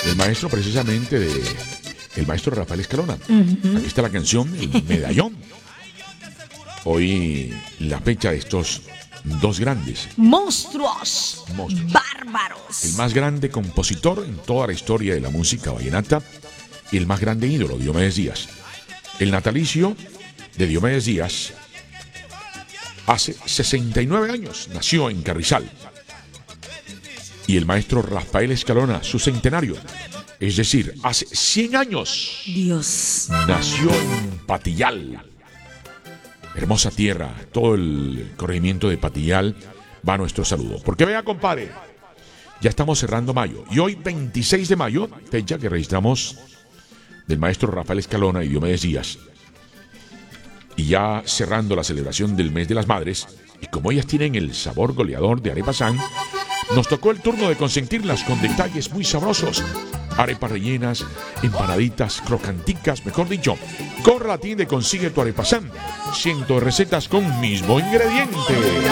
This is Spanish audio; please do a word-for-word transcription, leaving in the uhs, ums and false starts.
el maestro precisamente de el maestro Rafael Escalona. Uh-huh. Aquí está la canción El Medallón. Hoy la fecha de estos dos grandes monstruos, monstruos. Bárbaros. El más grande compositor en toda la historia de la música vallenata y el más grande ídolo, Diomedes Díaz. El natalicio de Diomedes Díaz hace sesenta y nueve años, nació en Carrizal. Y el maestro Rafael Escalona, su centenario, es decir, hace cien años, Dios, nació en Patillal. Hermosa tierra, todo el corregimiento de Patillal va a nuestro saludo. Porque vea, compadre, ya estamos cerrando mayo. Y hoy, veintiséis de mayo, fecha que registramos del maestro Rafael Escalona y Diomedes Díaz. Y ya cerrando la celebración del mes de las madres, y como ellas tienen el sabor goleador de Arepa San, nos tocó el turno de consentirlas con detalles muy sabrosos. Arepas rellenas, empanaditas, crocanticas, mejor dicho. Corre a la tienda y consigue tu Arepa San. Cientos de recetas con mismo ingrediente.